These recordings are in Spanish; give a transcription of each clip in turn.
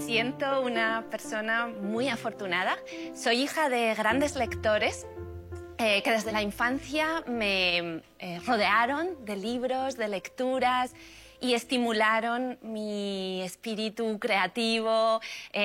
siento una persona muy afortunada. Soy hija de grandes lectores que desde la infancia me rodearon de libros, de lecturas y estimularon mi espíritu creativo,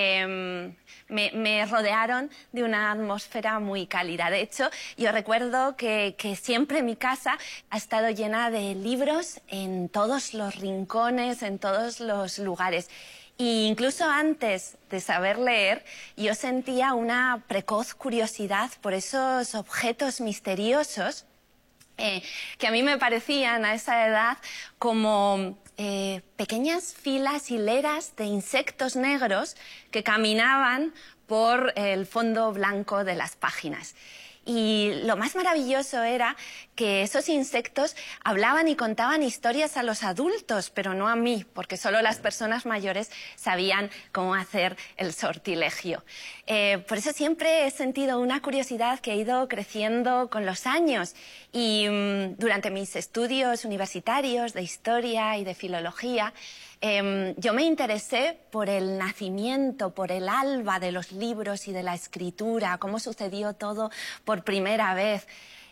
me rodearon de una atmósfera muy cálida. De hecho, yo recuerdo que siempre mi casa ha estado llena de libros en todos los rincones, en todos los lugares. E incluso antes de saber leer, yo sentía una precoz curiosidad por esos objetos misteriosos que a mí me parecían a esa edad como pequeñas filas, hileras de insectos negros que caminaban por el fondo blanco de las páginas. Y lo más maravilloso era que esos insectos hablaban y contaban historias a los adultos, pero no a mí, porque solo las personas mayores sabían cómo hacer el sortilegio. Por eso siempre he sentido una curiosidad que ha ido creciendo con los años. Y durante mis estudios universitarios de historia y de filología, yo me interesé por el nacimiento, por el alba de los libros y de la escritura, cómo sucedió todo por primera vez.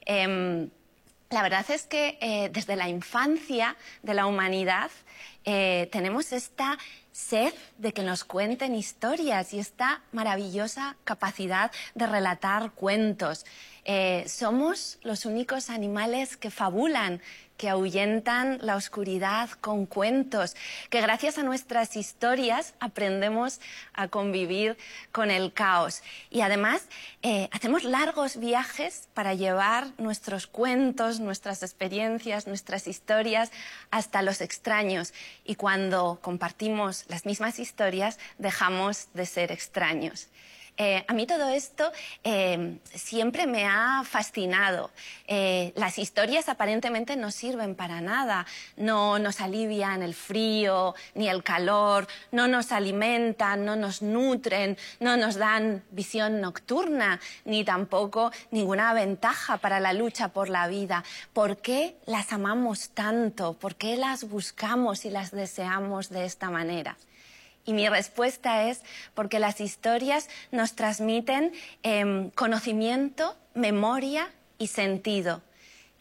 La verdad es que desde la infancia de la humanidad tenemos esta sed de que nos cuenten historias y esta maravillosa capacidad de relatar cuentos. Somos los únicos animales que fabulan, que ahuyentan la oscuridad con cuentos, que gracias a nuestras historias aprendemos a convivir con el caos. Y además hacemos largos viajes para llevar nuestros cuentos, nuestras experiencias, nuestras historias hasta los extraños. Y cuando compartimos las mismas historias, dejamos de ser extraños. A mí todo esto siempre me ha fascinado. Las historias aparentemente no sirven para nada, no nos alivian el frío ni el calor, no nos alimentan, no nos nutren, no nos dan visión nocturna, ni tampoco ninguna ventaja para la lucha por la vida. ¿Por qué las amamos tanto? ¿Por qué las buscamos y las deseamos de esta manera? Y mi respuesta es porque las historias nos transmiten conocimiento, memoria y sentido.